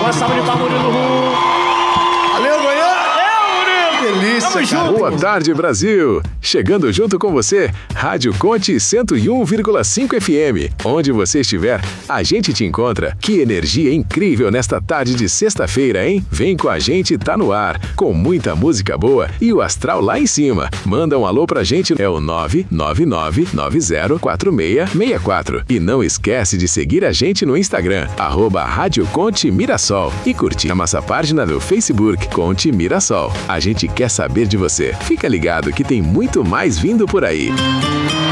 Uma salva de palmas, Murilo Ru. Valeu, Goiânia! Delícia, cara. Boa tarde, Brasil! Chegando junto com você, Rádio Conte 101,5 FM. Onde você estiver, a gente te encontra. Que energia incrível nesta tarde de sexta-feira, hein? Vem com a gente, tá no ar, com muita música boa e o astral lá em cima. Manda um alô pra gente, é o 999904664. E não esquece de seguir a gente no Instagram, @Rádio Conte Mirassol. E curtir a nossa página do Facebook, Conte Mirassol. A gente quer saber de você. Fica ligado que tem muito mais vindo por aí.